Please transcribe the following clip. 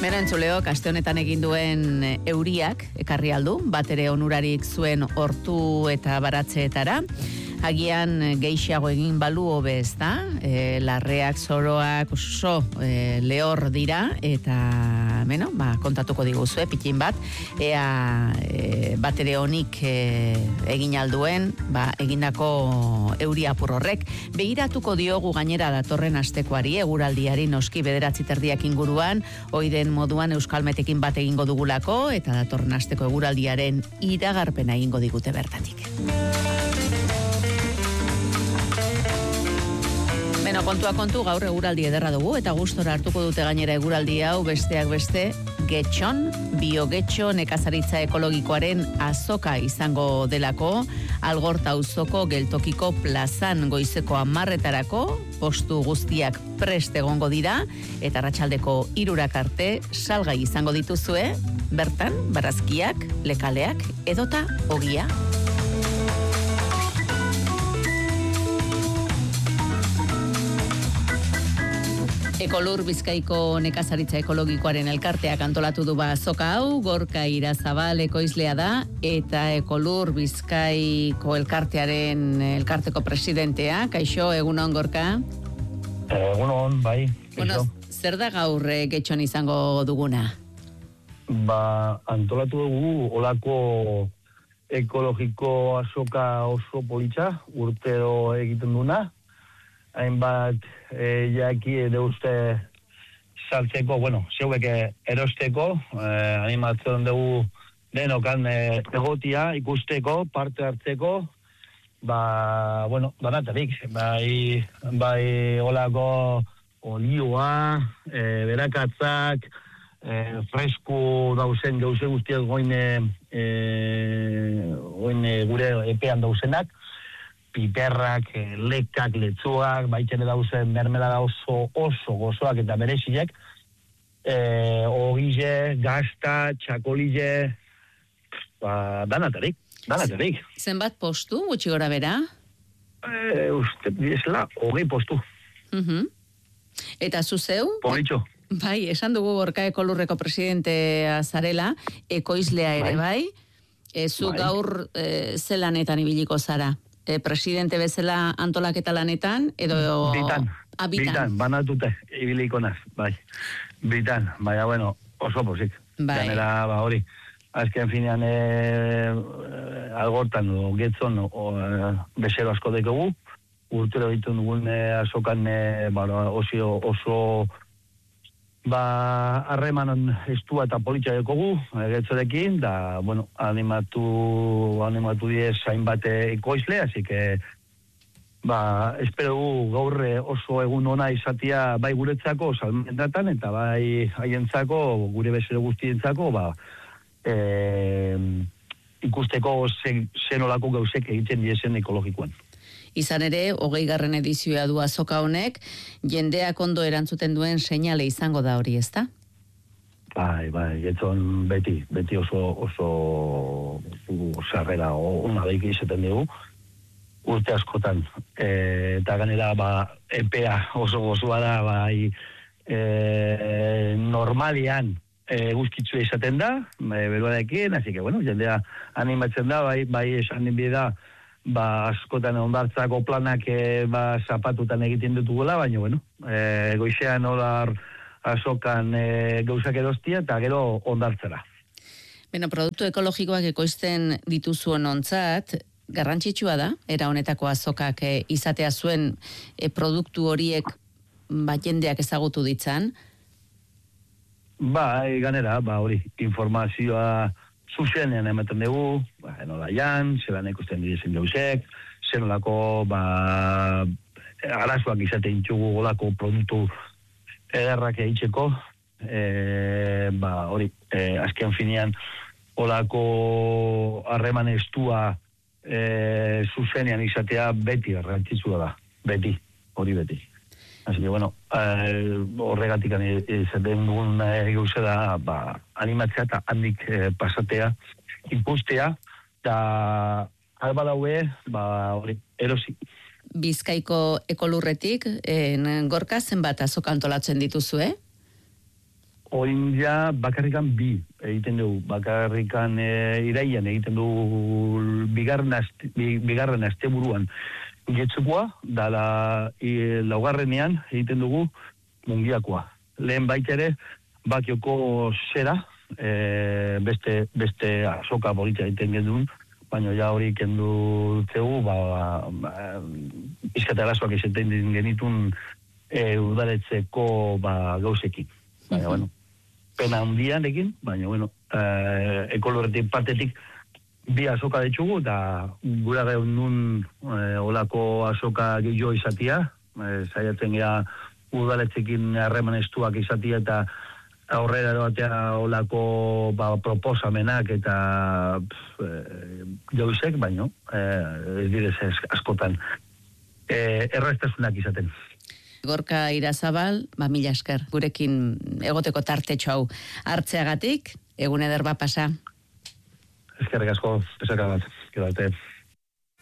Beno, entzuleok, aste honetan egin duen euriak ekarri aldu, bat ere onurarik zuen hortu eta baratzeetara. Agian gehiago egin balu hobe, ezta? Larreak, zoroak oso lehor dira eta kontatuko diguzue pikin bat ea bat ere honik egin alduen egindako euri apur horrek. Begiratuko diogu gainera datorren astekoari, eguraldiari noski 9:30 inguruan, oiden moduan euskalmetekin bat egingo dugulako eta datorren asteko eguraldiaren iragarpena egingo digute bertatik. Beno, kontua kontu, gaur eguraldi ederra dugu eta gustora hartuko dute gainera eguraldi hau besteak beste Getxon, biogetxo nekazaritza ekologikoaren azoka izango delako, Algorta auzoko geltokiko plazan goizeko 10:00 postu guztiak prest egongo dira eta arratsaldeko 3:00 arte salgai izango dituzue, bertan barazkiak, lekaleak edota ogia. Ekolur Bizkaiko nekazaritza ekologikoaren elkarteak antolatu du azoka hau, Gorka Irazabal ekoizlea da eta Ekolur Bizkaiko elkarteko presidentea. Kaixo, egunon Gorka? Egunon, bai. Bueno, zer da gaur Getxon izango duguna? Antolatu dugu olako ekologiko azoka oso politxa, urtero egiten duna. Hainbat jaki deuzte saltzeko, zeuek erosteko, animatzen dugu denokan egotia, ikusteko, parte hartzeko, danatarik, bai olako olioa, berakatzak, fresku dauzen gauze guztiak goine gure epean dauzenak, piperrak, lekak, letzuak, baitxere dauzen mermelada oso gozoak eta bereziak, ogile, gazta, txakolile, danatarik. Zenbat postu, gutxi gora bera? Uste bizela, 20 postu. Eta zuzeu? Politxo. Bai, esan dugu Gorka Ekolurreko presidentea zarela, ekoizlea ere bai. Zu gaur zelanetan ibiliko zara? Presidente bezala antolaketa lanetan, edo... Bitan, banatute, ibiliko naz, bai. Bitan, baina, oso posik. Bai. Ganera, hori, azken finean Algortan, Getzon, bezero asko dekogu, urtero ditu dugun azokan oso harremanon estua eta politxa dekogu, Getzorekin, da, animatu diez hainbat ekoizle, así que, espero dugu gaur oso egun ona izatea bai guretzako, salmentatan, eta bai haientzako, gure bezero guztientzako, ikusteko zenolako gauzek egiten diezen ekologikoan. Izan ere, 20. edizioa du azoka honek, jendeak ondo erantzuten duen seinale izango da hori, ezta? Bai, Getzon beti oso sarrera ona daik izaten dugu, urte askotan. Eta ganera, epea oso gozoa da, normalian guzkitzu izaten da, beruarekin, así que, jendea animatzen da, bai esan dinbide da, askotan ondartzako planak zapatutan egiten ditugula, baina, goizean olar azokan gauzak erostia eta gero ondartzera. Beno, produktu ekologikoak ekoizten dituzuen ontzat, garrantzitsua da, era honetako azokak izatea zuen produktu horiek jendeak ezagutu ditzan? Ganera, hori, informazioa zuzenean ematen dugu, nola zelan ikusten direzen gauzek, zenolako arazoak izaten txugu olako produktu ederrak egiteko, hori, azken finean olako harreman estua zuzenean izatea beti garrantzitsua da, hori beti. Así que, horregatik izaten dugun gauze da, animatzea eta handik pasatea, ikustea, eta alba daue, hori, erosi. Bizkaiko Ekolurretik, Gorka, zenbat azoka antolatzen dituzue? Oin ja bakarrikan bi egiten dugu, bakarrikan iraian egiten dugu bigarren asteburuan getzukoa, da laugarrenean egiten dugu mungiakoa. Lehen baita ere, Bakioko zera, beste azoka polita egiten genuen, baina ja hori kendu zegu, pizkatarazoak izaten genitun udaletzeko gauzekin. Baina, bueno, pena handian egin, baina, bueno, ekolorretik partetik bi azoka ditugu, eta gura gehun nun olako azoka gehiago izatia, saiatzen gara udaletzekin harreman estuak izatia, eta aurrera eroatea olako proposamenak eta jauzek, baino, ez direz askotan erraztasunak izaten. Gorka Irazabal, mila esker, gurekin egoteko tartetxo hau hartzeagatik, egun eder pasa. Eskerrik asko, pesaka bat, gero arte.